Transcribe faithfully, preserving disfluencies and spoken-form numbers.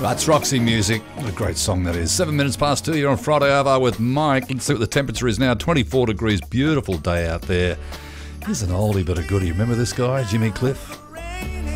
That's Roxy Music. What a great song that is. Seven minutes past two. You're on Friday Arvo with Mike. Let's see what the temperature is now. twenty-four degrees. Beautiful day out there. Here's an oldie but a goodie. Remember this guy, Jimmy Cliff?